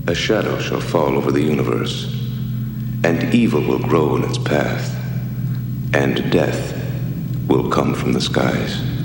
A shadow shall fall over the universe, and evil will grow in its path, and death will come from the skies.